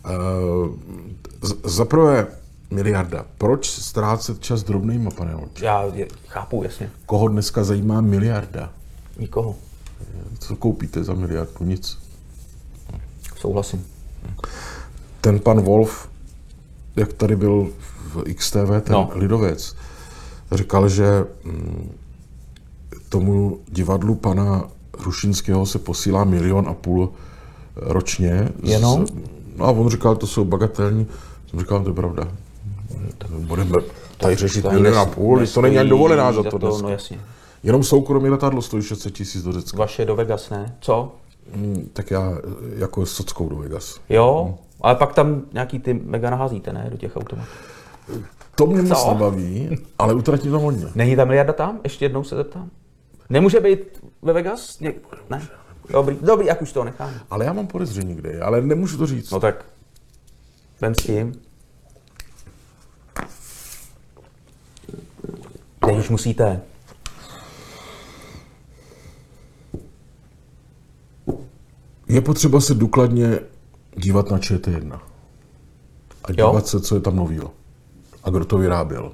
Zaprvé miliarda. Proč ztrácet čas drobnejma, pane Olče? Já chápu, jasně. Koho dneska zajímá miliarda? Nikoho. Co koupíte za miliardu? Nic. Souhlasím. Ten pan Wolf, jak tady byl v XTV, ten lidovec, říkal, že tomu divadlu pana Hrušinského se posílá 1,5 milionu ročně. Jenom? No a on říkal, to jsou bagatelní. Jsem říkal, to je pravda. Budeme tady řešit 1,5 milionu, to není ani dovolená za to dneska. No jasně. Jenom soukromý letadlo stojí 600 000 do Řecka. Vaše do Vegas, ne? Co? Tak já jako s sockou do Vegas. Jo, ale pak tam nějaký ty mega naházíte, ne? Do těch automatů. To mě moc nebaví, ale utratím to hodně. Není ta miliarda tam? Ještě jednou se zeptám. Nemůže být ve Vegas? Ne? Dobrý, jak už to nechám. Ale já mám podezření, kde je, ale nemůžu to říct. No tak, ven s tím. Teď už musíte. Je potřeba se důkladně dívat na ČT1. A dívat se, co je tam novýho. A kdo to vyráběl.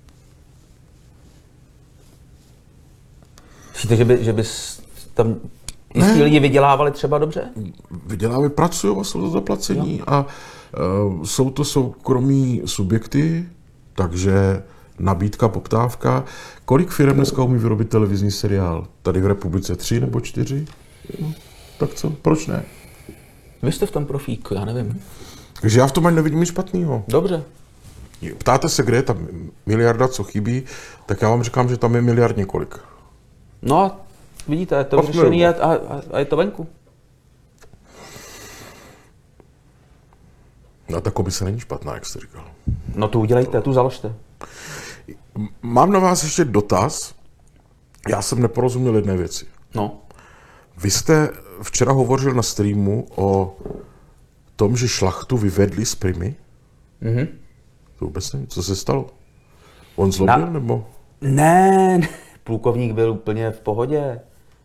Myslíte, že by tam jistí lidi vydělávali třeba dobře? Vydělávají, pracují a jsou to zaplacení. A jsou to soukromí subjekty, takže nabídka, poptávka. Kolik firm dneska umí vyrobit televizní seriál? Tady v republice 3 nebo 4? No, tak co? Proč ne? Vy jste v tom profík, já nevím. Takže já v tom ani nevidím nic špatného. Dobře. Ptáte se, kde je ta miliarda, co chybí, tak já vám říkám, že tam je miliard několik. No a vidíte, je to vyřešený a je to venku. No ta komise není špatná, jak jste říkal. No tu udělejte, tu založte. Mám na vás ještě dotaz. Já jsem neporozuměl jedné věci. No. Vy jste včera hovořil na streamu o tom, že Šlachtu vyvedli z Primy? Mhm. To vůbec nevím, co se stalo. On zlobil, nebo? Ne, plukovník byl úplně v pohodě.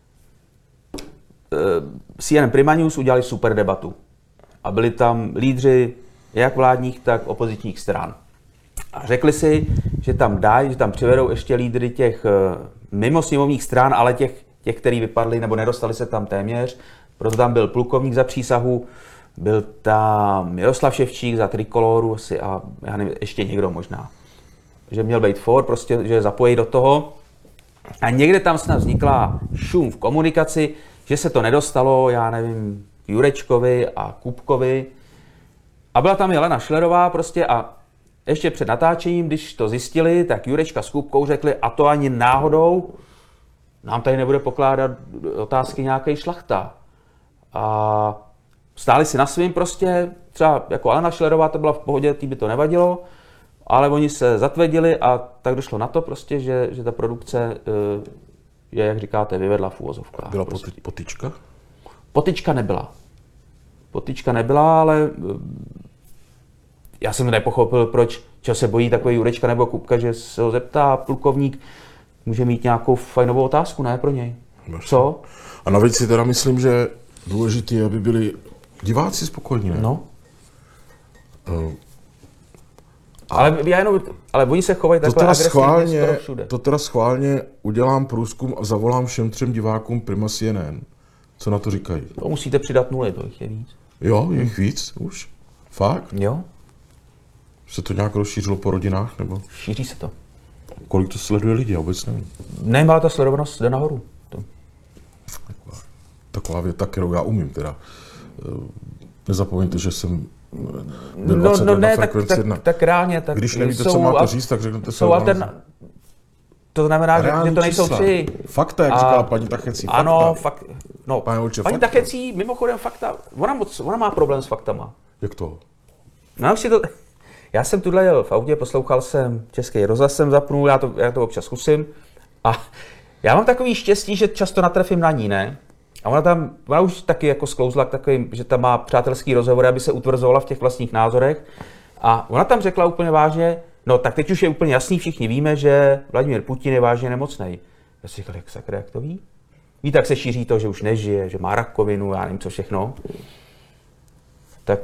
CNN Prima News udělali super debatu. A byli tam lídři jak vládních, tak opozičních stran. A řekli si, že tam dají, že tam přivedou ještě lídry těch mimo sněmovních stran, ale těch, kteří vypadli nebo nedostali se tam téměř. Proto tam byl plukovník za přísahu, byl tam Jaroslav Ševčík za Trikoloru asi a já nevím, ještě někdo možná. Že měl být for, prostě, že zapojí do toho. A někde tam snad vznikla šum v komunikaci, že se to nedostalo, já nevím, Jurečkovi a Kupkovi. A byla tam Jelena Schillerová prostě a ještě před natáčením, když to zjistili, tak Jurečka s Kupkou řekli, a to ani náhodou, nám tady nebude pokládat otázky nějaký Šlachta. A stáli si na svým prostě, třeba jako Alena Schillerová, to byla v pohodě, tý by to nevadilo, ale oni se zatvrdili a tak došlo na to prostě, že ta produkce je, jak říkáte, vyvedla v uvozovkách. Byla prostě. potyčka? Potyčka nebyla. Potyčka nebyla, ale já jsem nepochopil, proč, čeho se bojí takový Jurečka nebo Kupka, že se ho zeptá plukovník, může mít nějakou fajnovou otázku, ne pro něj. Co? A navíc si teda myslím, že důležité je, aby byli diváci spokojení, ne? No. Ale oni se chovají takhle agresivně skoro všude. To teda schválně udělám průzkum a zavolám všem 3 divákům Prima CNN. Co na to říkají? To musíte přidat 0, to jich je víc. Jo, je jich víc už? Fakt? Jo. Se to nějak rozšířilo po rodinách, nebo? Šíří se to. Kolik to sleduje lidi, já vůbec nevím. Nevím, ale ta sledovanost jde nahoru. To. Taková věta, kterou já umím teda. Nezapomeňte, že jsem byl 20 let na Frekvenci 1. Tak reálně. Tak když nevíte, co máte říct, tak řeknete se. To znamená, že to nejsou 3. Fakta, jak říkala paní Tachecí. Ano, fakt. No, paní Tachecí, mimochodem fakta, ona má problém s faktama. Jak to? No, já jsem tuhle jel v autě, poslouchal jsem Český rozhlas, jsem zapnul, já to občas zkusím. A já mám takový štěstí, že často natrefím na ní, ne? A ona už taky jako sklouzla k takovým, že tam má přátelský rozhovor, aby se utvrzovala v těch vlastních názorech. A ona tam řekla úplně vážně, no tak teď už je úplně jasný, všichni víme, že Vladimír Putin je vážně nemocnej. Já si říkal, jak to ví? Ví, tak se šíří to, že už nežije, že má rakovinu, já nevím co všechno. Tak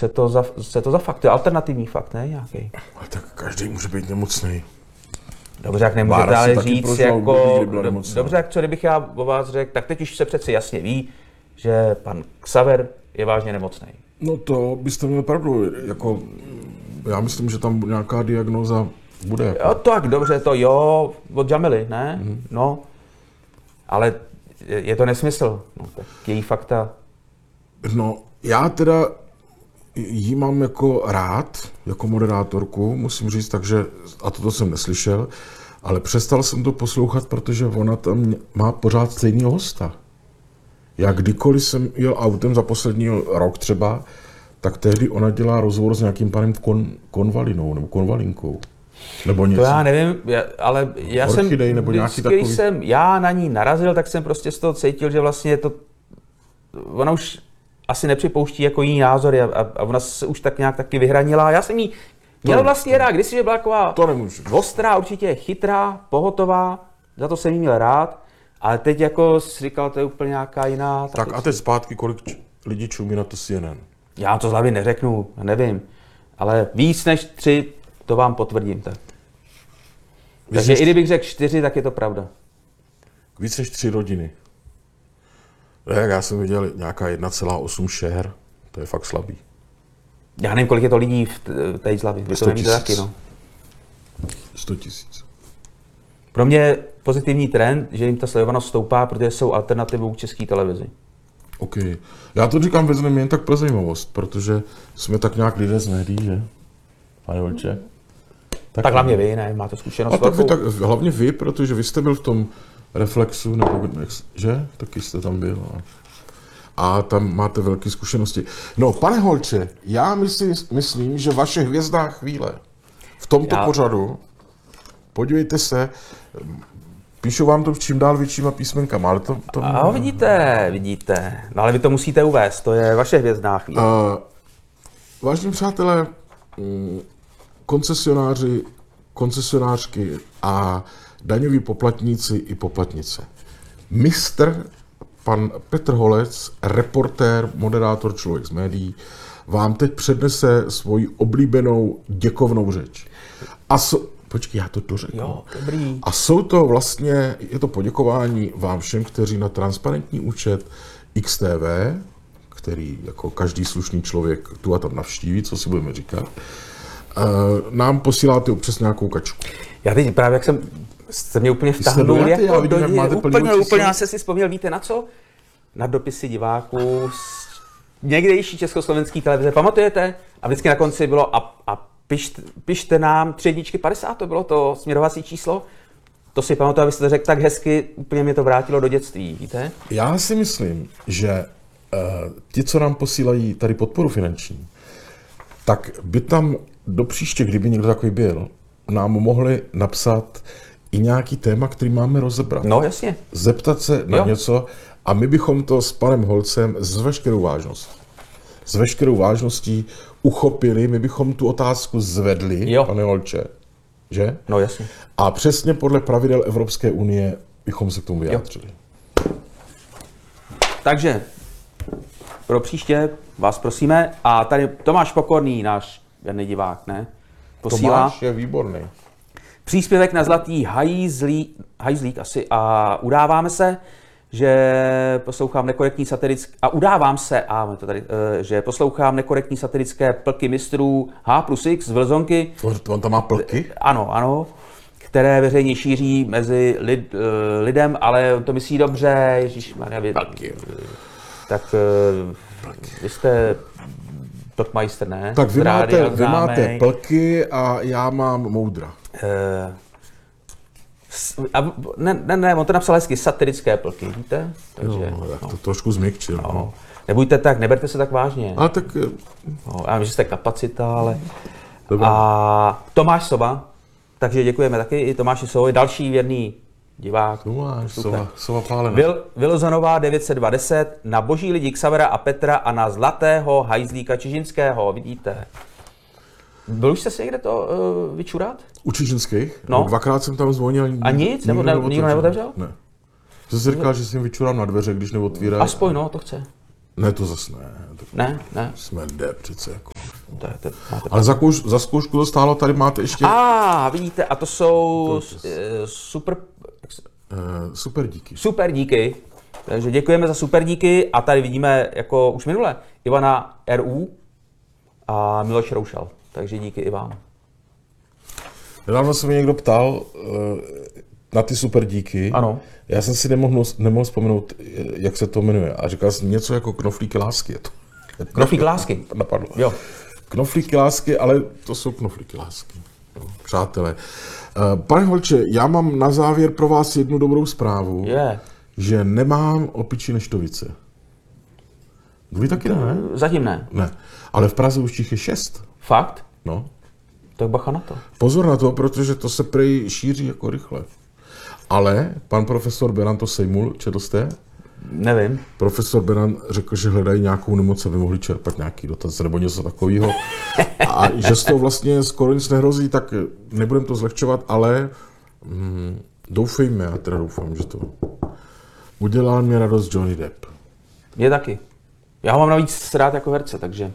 Co je to za fakt? To je alternativní fakt, ne nějaký. Ale tak každý může být nemocný. Dobře, jak nemůžete Bára si ale taky říct, prožila jako, období, kdy byla nemocná. dobře, jak co kdybych já o vás řekl, tak teď už se přeci jasně ví, že pan Xaver je vážně nemocný. No to byste měli pravdu, jako já myslím, že tam nějaká diagnóza bude. Jako. Jo, tak dobře, to jo, od Jamily, ne? No, ale je to nesmysl, no, tak její fakta. No, já teda jí mám jako rád, jako moderátorku, musím říct, takže, a toto jsem neslyšel, ale přestal jsem to poslouchat, protože ona tam má pořád stejného hosta. Já kdykoliv jsem jel autem za poslední rok třeba, tak tehdy ona dělá rozhovor s nějakým panem Konvalinou nebo Konvalinkou. Nebo něco. To já nevím, ale já Orchidej jsem, nebo nějaký když takový. jsem já na ní narazil, tak jsem prostě z toho cítil, že vlastně to, ona už asi nepřipouští jako jiný názory a ona se už tak nějak taky vyhranila. Já jsem jí měl vlastně rád, když byla taková To nemůžu. ostrá, určitě chytrá, pohotová, za to jsem jí měl rád, ale teď jako si říkal, to je úplně nějaká jiná. Tak a teď zpátky, kolik lidí čumí na to CNN. Já to z hlavy neřeknu, nevím, ale víc než 3, to vám potvrdím. Tak. Takže i kdybych řekl 4, tak je to pravda. Víc než 3 rodiny. Tak já jsem viděl nějaká 1,8 share, to je fakt slabý. Já nevím, kolik je to lidí v té hlavě. Vy to 100 nevíte 000. taky, no. 100 000. Pro mě je pozitivní trend, že jim ta sledovanost stoupá, protože jsou alternativou k české televizi. OK. Já to říkám vezmeme jen tak pro zajímavost, protože jsme tak nějak lidé z médií, že? Pane Holče? Tak hlavně vy, ne? Máte zkušenost A tak, vy, velkou. tak hlavně vy, protože vy jste byl v tom Reflexu, nebo že? Taky jste tam byl. A tam máte velké zkušenosti. No, pane Holče, já myslím, že vaše hvězdná chvíle v tomto pořadu, podívejte se, píšu vám to čím dál většíma písmenkama, ale to... A vidíte. No ale vy to musíte uvést, to je vaše hvězdná chvíle. Vážení přátelé, koncesionáři, koncesionářky a daňoví poplatníci i poplatnice. Pan Petr Holec, reportér, moderátor, člověk z médií, vám teď přednese svoji oblíbenou děkovnou řeč. Počkej, já to dořeknu. Jo, dobrý. A jsou to vlastně, je to poděkování vám všem, kteří na transparentní účet XTV, který jako každý slušný člověk tu a tam navštíví, co si budeme říkat, nám posíláte občas nějakou kačku. Já teď právě, jak jste mě úplně vtáhnul, dojatý, já jako vidím, jak máte plný úplně, oči já jsem si vzpomněl, víte na co? Na dopisy diváků z někdejší československé televize, pamatujete? A vždycky na konci bylo a pište nám 3,50, to bylo to směrovací číslo. To si pamatuju, abyste to řekl tak hezky, úplně mě to vrátilo do dětství, víte? Já si myslím, že ti, co nám posílají tady podporu finanční, tak by tam do příště, kdyby někdo takový byl, nám mohli napsat i nějaký téma, který máme rozebrat. No, jasně. Zeptat se na něco a my bychom to s panem Holcem s veškerou vážností uchopili, my bychom tu otázku zvedli, pane Holče, že? No, jasně. A přesně podle pravidel Evropské unie bychom se k tomu vyjádřili. Takže pro příště vás prosíme. A tady Tomáš Pokorný, náš věrný divák, ne? Posílá Tomáš je výborný. příspěvek na zlatý hajzlík asi a udáváme se, že poslouchám nekorektní satirické že poslouchám nekorektní satirické plky mistrů H+X z Vlzonky. On tam má plky? Ano, které veřejně šíří mezi lidem, ale on to myslí dobře, ježišmarja, tak vy jste plkmajster, ne? Tak vy máte plky a já mám moudra. Ne, on to napsal hezky, satirické plky, víte? Takže, tak to trošku změkčil. No. Nebojte tak, neberte se tak vážně. A tak... No, já vím, že jste kapacita, ale... Dobrý. A Tomáš Soba, takže děkujeme taky i Tomáši Sobovi, další věrný divák. Tomáš Soba pálená. Vilzonová 920 na boží lidi Xavera a Petra a na zlatého hajzlíka Čižinského, vidíte. Byl už jste si někde to vyčurat? U Čižinských? No. Dvakrát jsem tam zvonil. A nic? Nikdo neotevřel? Ne. Jsi si říkal, že si jim vyčurám na dveře, když neotvírají? Aspoň, no, to chce. Ne, to zase ne. Ne. Jsme jde přece jako. Máte Ale za zkoušku to stálo, tady máte ještě vidíte, a to jsou super... super díky. Super díky. Takže děkujeme za super díky a tady vidíme jako už minule Ivana RU a Miloš Roušal. Takže díky i vám. Nedávno se mě někdo ptal na ty super díky. Ano. Já jsem si nemohl vzpomenout, jak se to jmenuje. A říkal jsem něco jako knoflíky lásky. Je to. Knoflík lásky. Napadlo. Jo. Knoflíky lásky, ale to jsou knoflíky lásky. Jo, přátelé. Pane Holče, já mám na závěr pro vás jednu dobrou zprávu. Že nemám opičí neštovice. Vy taky ne? Zatím ne. Ne. Ale v Praze už jich je 6. Fakt? No. Tak bacha na to. Pozor na to, protože to se prej šíří jako rychle. Ale pan profesor Beran to sejmul, četl jste? Nevím. Profesor Beran řekl, že hledají nějakou nemoc, aby mohli čerpat nějaký dotaz nebo něco takového. A že z toho vlastně skoro nic nehrozí, tak nebudem to zlehčovat, ale doufejme, já teda doufám, že to udělal mě radost Johnny Depp. Mě taky. Já ho mám navíc rád jako herce, takže...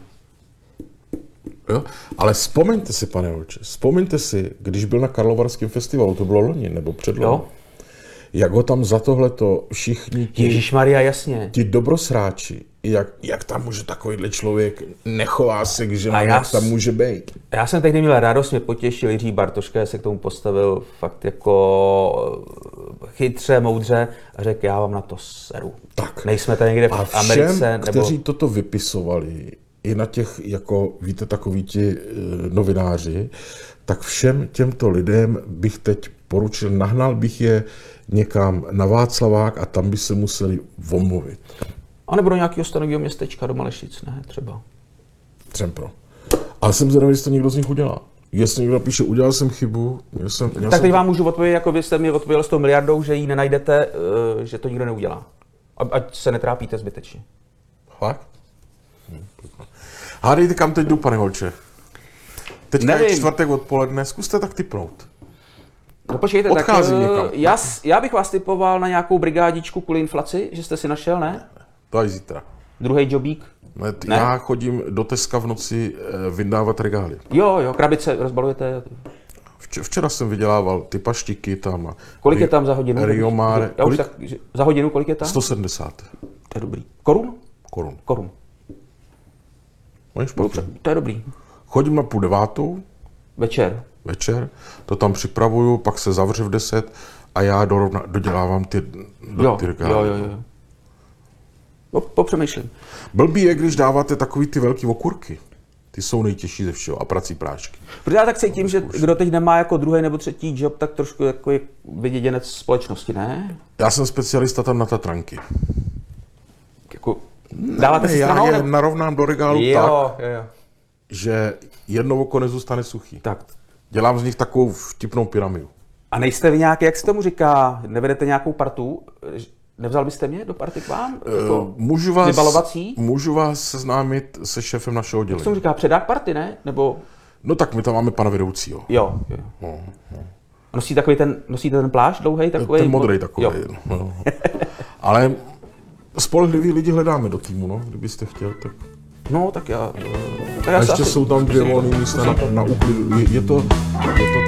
Jo? Ale vzpomeňte si, pane Holče, vzpomeňte si, když byl na Karlovarském festivalu, to bylo loni nebo předloni, jak ho tam za tohleto všichni Ježišmarja, jasně. ti dobrosráči, jak tam může takovýhle člověk nechová se k ženám, jak tam může být. Já jsem tehdy měl radost, mě potěšil Jiří Bartoška, se k tomu postavil fakt jako chytře, moudře a řekl, já vám na to seru. Tak. Nejsme tady někde v Americe. Všem, kteří toto vypisovali, i na těch, jako víte, takoví ti novináři, tak všem těmto lidem bych teď poručil, nahnal bych je někam na Václavák a tam by se museli omluvit. A nebo do nějakého stanového městečka, do Malešic, ne, třeba. Třeba. Ale jsem zvědavý, jestli to někdo z nich udělá. Jestli někdo píše, udělal jsem chybu, tak teď vám můžu odpovědět, jako vy jste mi odpověděl s tou miliardou, že ji nenajdete, že to nikdo neudělá. Ať se netrápíte zbytečně. Fakt? Hádejte, kam teď jdu, pane Holče. Teďka je čtvrtek odpoledne, zkuste tak tipnout. No počkejte, odcházím někam. Já bych vás typoval na nějakou brigádičku kvůli inflaci, že jste si našel, ne? To až zítra. Druhý jobík? Ne? Já chodím do Teska v noci vyndávat regály. Jo, krabice rozbalujete. Včera jsem vydělával ty paštiky tam. Kolik je tam za hodinu? Riomare. Za hodinu kolik je tam? 170. To je dobrý. Korun? Korun. Dobře, to je dobrý. Chodím na 8:30. Večer. To tam připravuju, pak se zavře v 10 a já dodělávám ty regály. Jo. Popřemýšlím. Blbý je, když dáváte takový ty velký okurky. Ty jsou nejtěžší ze všeho a prací prášky. Protože já tak cítím, že kdo teď nemá jako druhý nebo třetí job, tak trošku jako je vyděděnec společnosti, ne? Já jsem specialista tam na Tatranky. Jako, dáváte si stranou? Já je narovnám do regálu jo. že jedno oko nezůstane suchý. Tak. Dělám z nich takovou vtipnou pyramidu. A nejste vy nějaký, jak se tomu říká, nevedete nějakou partu? Nevzal byste mě do party k vám? Jako můžu vás seznámit se šéfem našeho oddělení. Jak se tomu říká, předák party, ne? Nebo... No tak my tam máme pana vedoucího. Jo. No. Nosíte ten plášť dlouhej? Takový? Ten modrý takový. No. Ale spolehliví lidi hledáme do týmu, no, kdybyste chtěl, tak... No, tak já... A ještě jsou tam 2 volné místa na úklidu. Je to